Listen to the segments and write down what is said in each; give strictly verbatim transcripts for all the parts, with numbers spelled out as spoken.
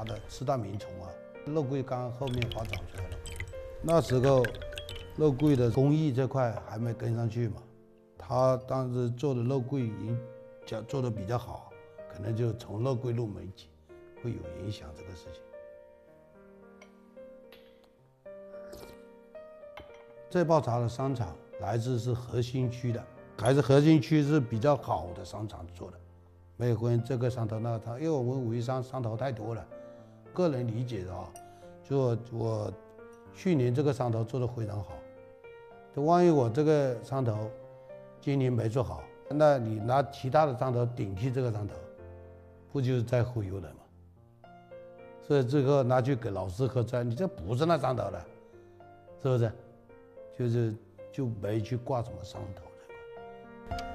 茶的四大名虫啊，肉桂刚后面发展出来了。那时候肉桂的工艺这块还没跟上去嘛，他当时做的肉桂已经做的比较好，可能就从肉桂入门起，会有影响这个事情。这泡茶的商场来自是核心区的，还是核心区是比较好的商场做的，没有分这个商头那个商，因为我们武夷山商头太多了。个人理解的啊，就我我去年这个商头做得非常好，就万一我这个商头今年没做好，那你拿其他的商头顶替这个商头，不就是在忽悠人吗？所以这个拿去给老师喝专，你这不是那商头的，是不是？就是就没去挂什么商头这块。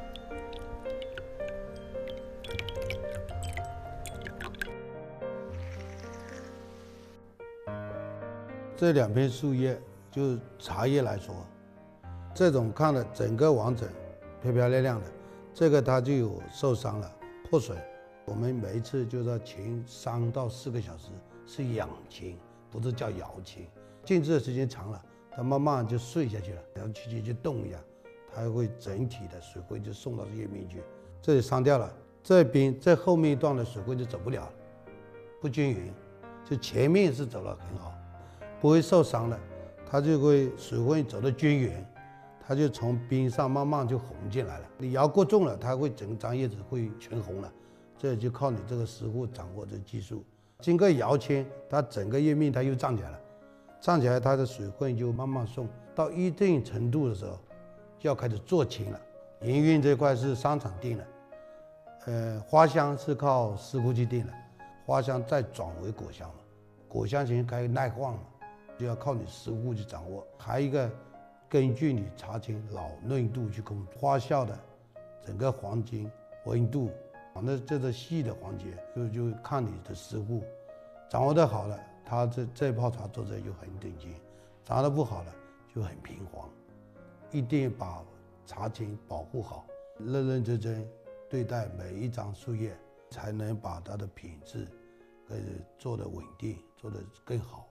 这两片树叶，就茶叶来说，这种看的整个完整、漂漂亮亮的，这个它就有受伤了、破损。我们每一次就是要清三到四个小时，是养清，不是叫摇清。静置的时间长了，它慢慢就碎下去了，然后去去就动一样，它会整体的水灰就送到叶面去。这里伤掉了，这边这后面一段的水灰就走不了了，不均匀，就前面是走得很好，不会受伤的，它就会水会走得均匀，它就从边上慢慢就红进来了。你摇过重了，它会整张叶子会全红了，这就靠你这个师傅掌握这技术。经过摇清，它整个叶面它又站起来了。站起来，它的水分就慢慢送到一定程度的时候，就要开始做青了。营运这块是商场定的，呃，花香是靠师傅去定的，花香再转为果香嘛，果香型该耐放嘛，就要靠你师傅去掌握。还有一个，根据你茶青老嫩度去控制花效的整个黄金温度，那这个细的环节就就看你的师傅掌握得好了。他这这泡茶做的就很顶级，掌握得不好了就很平黄，一定把茶青保护好，认认真真对待每一张树叶，才能把它的品质呃做得稳定，做得更好。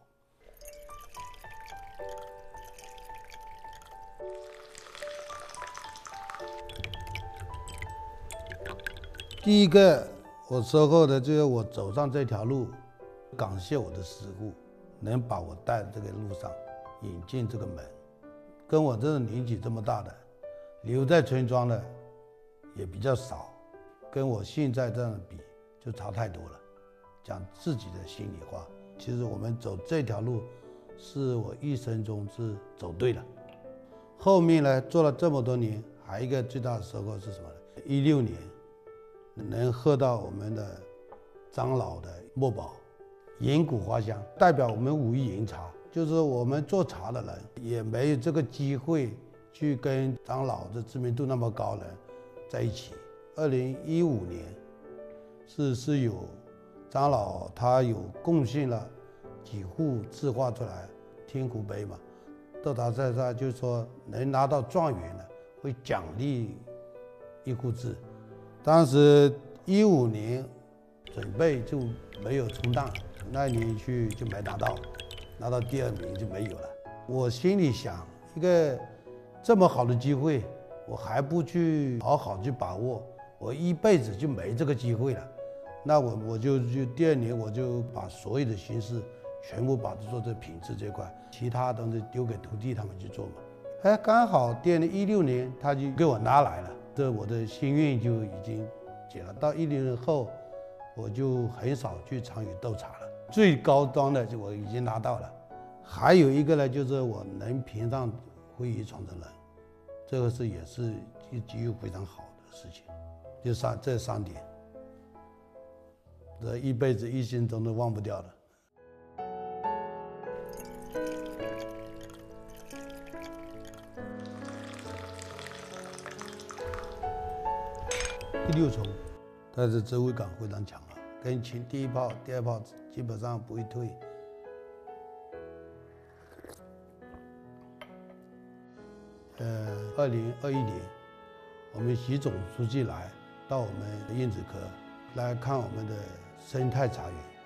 第一个我收获的就是我走上这条路。感谢我的师傅，能把我带这个路上，引进这个门。跟我这种年纪这么大的，留在村庄的也比较少，跟我现在这样比就差太多了。讲自己的心里话，其实我们走这条路，是我一生中是走对了。后面呢，做了这么多年，还有一个最大的收获是什么呢？一六年能喝到我们的张老的墨宝。岩谷花香代表我们武夷岩茶，就是我们做茶的人也没有这个机会去跟张老的知名度那么高的人在一起。二零一五年是是有张老他有贡献了几户字画出来，天湖碑嘛，到达赛上就是说能拿到状元的会奖励一户字。当时一五年准备就没有冲淡。那你去就没拿到，拿到第二名就没有了。我心里想，一个这么好的机会，我还不去好好去把握，我一辈子就没这个机会了。那我我就就第二年我就把所有的心思全部把它做这品质这块，其他东西丢给徒弟他们去做嘛。哎，刚好第二年一六年他就给我拿来了，这我的心愿就已经解了。到一六年后，我就很少去参与斗茶了。最高端的就我已经拿到了，还有一个呢，就是我能评上会议传承人，这个是也是机遇非常好的事情，就三这三点，这一辈子一生中都忘不掉的。第六重，它的滋味感非常强啊。跟前第一泡、第二泡基本上不会退。呃，二零二一年，我们习总书记来到我们燕子科来看我们的生态茶园。